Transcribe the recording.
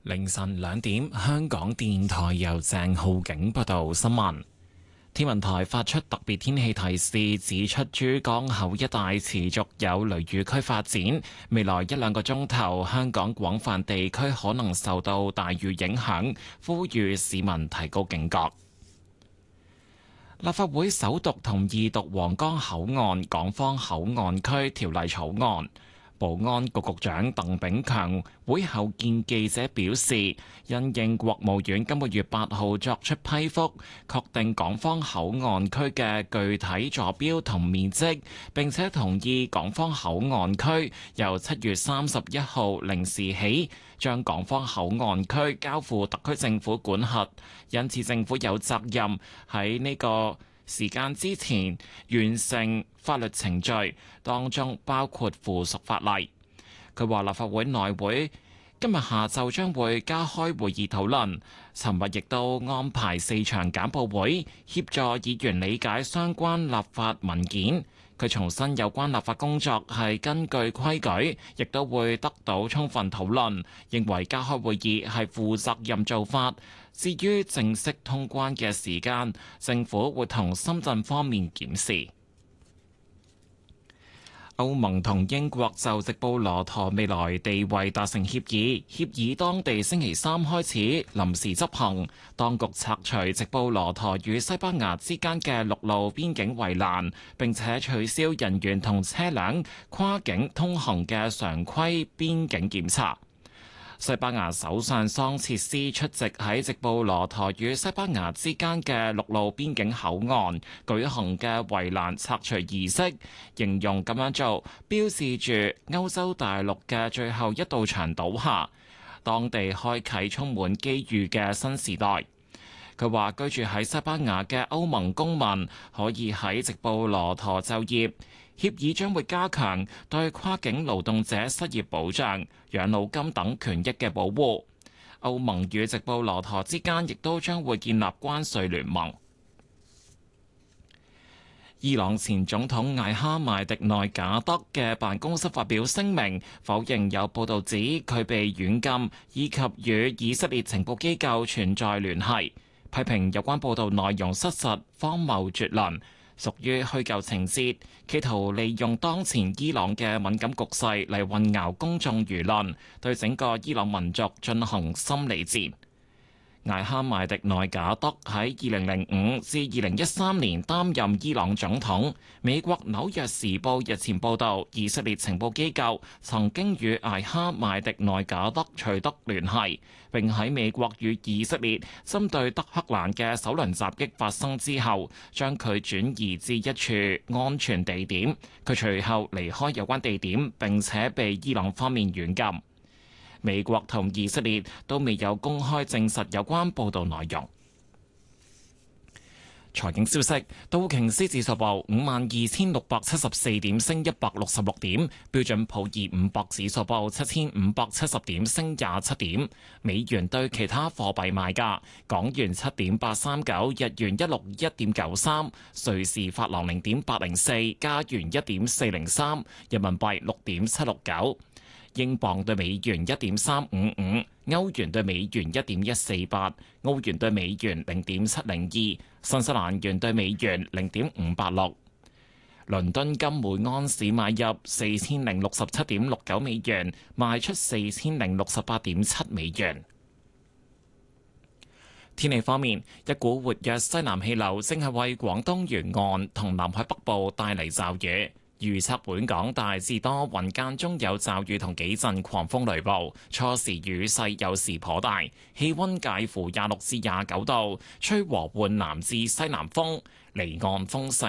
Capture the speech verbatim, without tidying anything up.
凌晨兩點，香港電台由鄭浩景報道新聞。天文台發出特別天氣提示，指出珠江口一帶持續有雷雨區發展，未來一兩個鐘頭，香港廣泛地區可能受到大雨影響，呼籲市民提高警覺。立法會首讀同二讀皇崗口岸港方口岸區條例草案。保安局局長鄧炳強會後見記者表示，因應國務院今個月八號作出批覆，確定港方口岸區嘅具體坐標同面積，並且同意港方口岸區由七月三十一號零時起，將港方口岸區交付特區政府管轄，因此政府有責任喺呢個時間之前完成法律程序，當中包括附屬法例。佢話立法會內會今日下晝將會加開會議討論，尋日亦都安排四場簡報會，協助議員理解相關立法文件。佢重申有關立法工作係根據規矩，亦都會得到充分討論，認為加開會議係負責任做法。至於正式通關嘅時間，政府會同深圳方面檢視。歐盟同英國就直布羅陀未來地位達成協議，協議當地星期三開始臨時執行。當局拆除直布羅陀與西班牙之間嘅陸路邊境圍欄，並且取消人員同車輛跨境通行嘅常規邊境檢查。西班牙首相桑切斯出席喺直布羅陀與西班牙之間嘅陸路邊境口岸舉行嘅圍欄拆除儀式，形容咁樣做標誌住歐洲大陸嘅最後一道牆倒下，當地開啟充滿機遇嘅新時代。佢話居住喺西班牙嘅歐盟公民可以喺直布羅陀就業。協議將會加強對跨境勞動者失業保障、養老金等權益嘅保護。歐盟與直布羅陀之間亦都將會建立關稅聯盟。伊朗前總統艾哈邁迪內賈德嘅辦公室發表聲明，否認有報道指佢被軟禁，以及與以色列情報機構存在聯繫，批評有關報道內容失實、荒謬絕倫，屬於虛構情節，企圖利用當前伊朗嘅敏感局勢嚟混淆公眾輿論，對整個伊朗民族進行心理戰。艾哈邁迪內賈德喺二零零五至二零一三年擔任伊朗總統。美國紐約時報日前報道，以色列情報機構曾經與艾哈邁迪內賈德取得聯繫，並喺美國與以色列針對德黑蘭嘅首輪襲擊發生之後，將佢轉移至一處安全地點。佢隨後離開有關地點，並且被伊朗方面軟禁。美國同以色列都未有公開證實有關報道內容。財經消息：道瓊斯指數報五萬二千六百七十四點，升一百六十六點；標準普爾五百指數報七千五百七十點，升廿七點。美元對其他貨幣賣價：港元七點八三九，日元一六一點九三，瑞士法郎零點八零四，加元一點四零三，人民幣六點七六九。英鎊對美元一點三五五，歐元對美元一點一四八，澳元對美元零點七零二，新西蘭元對美元零點五八六。倫敦金每安士買入四千零六十七點六九美元，賣出四千零六十八點七美元。天氣方面，一股活躍西南氣流正係為廣東沿岸同南海北部帶嚟驟雨。預測本港大致多雲，間中有驟雨同幾陣狂風雷暴，初時雨勢有時頗大，氣溫介乎廿六至廿九度，吹和緩南至西南風，離岸風勢